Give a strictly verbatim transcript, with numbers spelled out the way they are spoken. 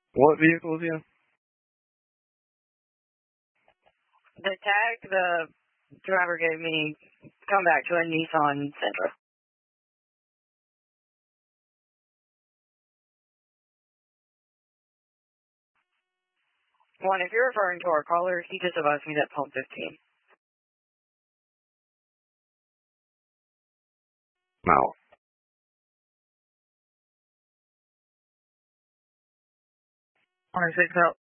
What vehicle is he in? The tag the driver gave me come back to a Nissan Sentra. One, if you're referring to our caller, he just advised me that's home fifteen. No. twenty-six out.